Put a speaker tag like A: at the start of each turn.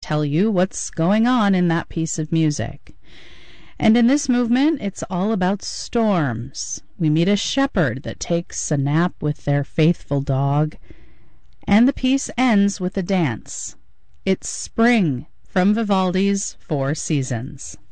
A: tell you what's going on in that piece of music. And in this movement, it's all about storms. We meet a shepherd that takes a nap with their faithful dog, and the piece ends with a dance. It's Spring from Vivaldi's Four Seasons.